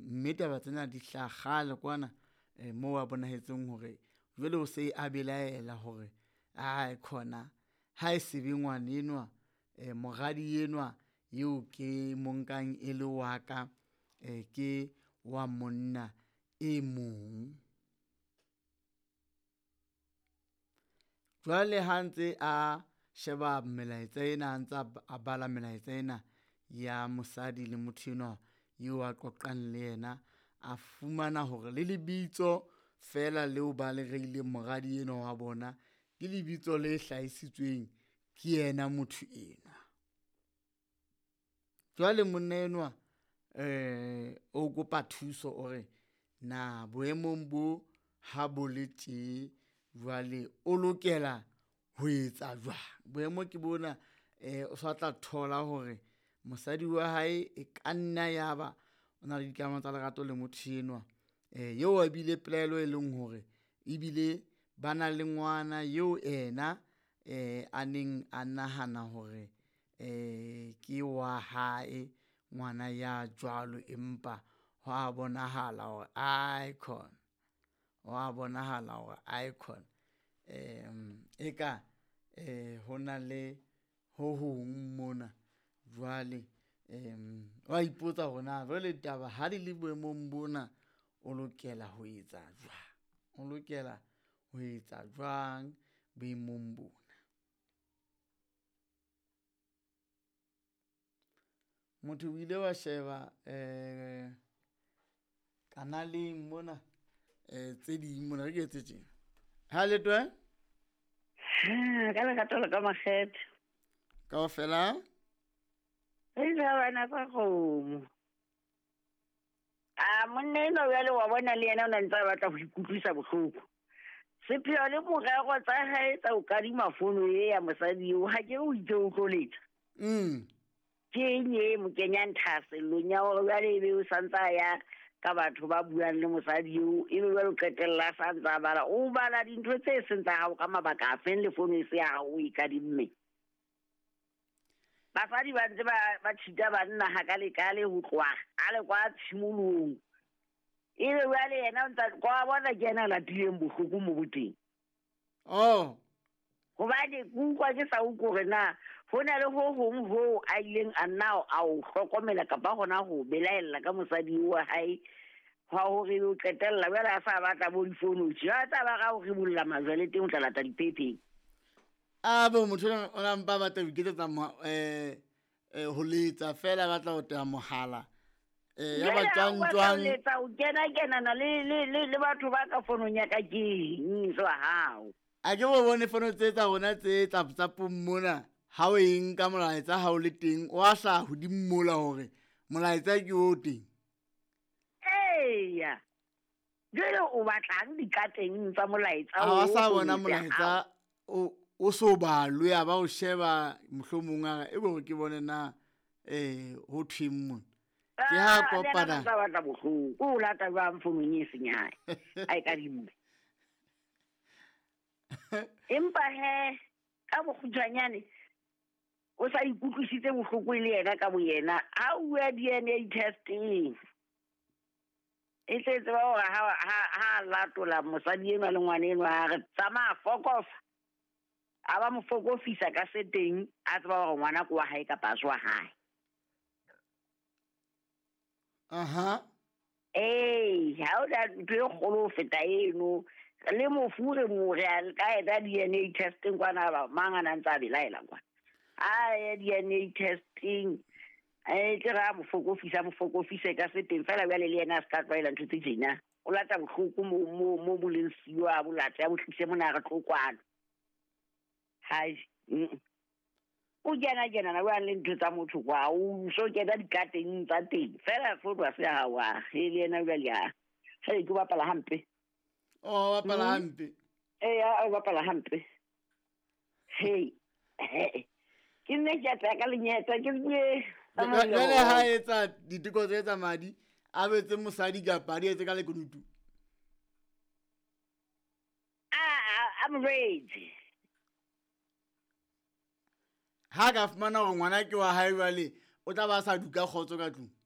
mme taba tsena di hlagale kwana mo wa bonahetseng hore jwale o se a belaela hore a khona ha e sebe ngwanenwa mogadi enwa eo ke monkang e le wa ka ke wa monna e mong. Jwale ha ntse a sheba melaetsa ena, ntse a bala melaetsa ena ya mosadi le motho enwa eo a qoqang le yena, a fumana hore le lebitso fela leo ba le reileng moradi enwa wa bona ke lebitso le hlahisitsweng ke yena motho enwa. Jwale monna enwa o kopa thuso ore na boemong bo ha bo le tje jwale o lokela ho etsa jwang. Boemo ke bona o sa tla thola hore mosadi wa hae e ka nna yaba o na le dikamano tsa lerato le motho enwa eo a bile pelaelo e leng hore ebile ba na le ngwana eo ena a neng a nahana hore ke wa hae ngwana ya jwalo, empa ho a bonahala hore icon eka ho na le ho hong mona. Jwale wa ipotsa hore na jwale taba ha di le boemong bona o lokela ho etsa jwang boemong bona. Motho o ile wa sheba kanaleng mona tse ding mona re ke etse tjena ha letwe ka lerato le ka makgethe kaofela e le bana ba kgomo monna eno jwale wa bona le yena o na ntse a batla ho ikutlwisa bohloko. Sepheo le morero tsa hae tsa o kadima fono ya mosadi eo ha ke o itse o tlo letsa ke nye mo kenyang thasellong ya hore jwale ebe o santsa ya ka batho ba buang le mosadi eo ebe jwale o qetella santsa bala o bala dintho tse seng tsa hao ka mabaka a feng le fono e se ya hao o ikadimme. Basadi ba ntse ba tshita banna ha ka lekale ho tloha a le kwa tshimolong ebe jwale yena o ntse kwa bona ke yena latileng bohloko mo boteng hobane kutlwa ke sa utlwe na ho na le ho hong ho a ileng a nna a o hlokomela kapa hona ho belaela ka mosadi wa hae ha hore o qetella jwale a sa batla bo difono ja tsa ba ga ho re bolla majwale teng o tla lata dipepeng bo motho o na mpa batla ho iketsetsa ho letsa fela batla ho teha mohala ya ba tswang letsa o kena le batho ba ka fonong ya ka ke ntso hao a ke bo bone fono tse tsa rona tse tsa mona ha o eng ka molaetsa ha o le teng o a sa hodimola hore molaetsa ke o teng ya jwale o batlang dikateng tsa molaetsa o sa bona molaetsa o so balwe ya ba o sheba mohlomong a e bo ke bone na ho thweng mona ke ha kopana tsa batla bohloko o lata jwang fonong e senyane ai ka dimwe empa ka bokgutshwanyane o sa ikutlwisitse bohloko le yena ka bo yena ha o ya DNA testing e tletse ba hore ha latola mosadi enwa le ngwana enwa a re tsamaya fokofa a ba mo fokofisa ka seteng a tseba hore ngwana ko wa hae kapa a wa hae ha o da ntho e kgolo ho feta eno le mofure more a ka etsa DNA testing kwana ba mangana ntse a belaela kwana ya DNA testing ke ra mo fokofise ka seteng fela bjale le yena a ska tlwaela ntho tse tjena o lata bohloko mo boleng siwa bo lata ya bohlise mona re tlokwana o kena na bua le ntho tsa motho kwa o so kena dikateng tsa teng fela foto a se ya hawa le yena bjale ya ke bapala hampe bapala hampe o bapala hampe ke nne ke tla ka lenyetsa ke nye jwale ha etsa diteko tse tsa madi a betse mosadi kapa di etse ka lekunutu I'm ready ha ka fumana hore ngwana ke wa hae jwale o tla ba sa duka kgotso ka tlung